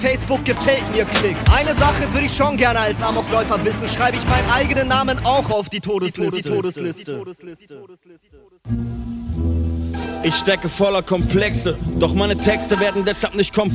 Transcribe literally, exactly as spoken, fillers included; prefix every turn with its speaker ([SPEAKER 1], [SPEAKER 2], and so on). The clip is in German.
[SPEAKER 1] Facebook gefällt mir Klicks. Eine Sache würde ich schon gerne als Amokläufer wissen. Schreibe ich meinen eigenen Namen auch auf die Todesliste. Die Todesliste.
[SPEAKER 2] Ich stecke voller Komplexe, doch meine Texte werden deshalb nicht komplex.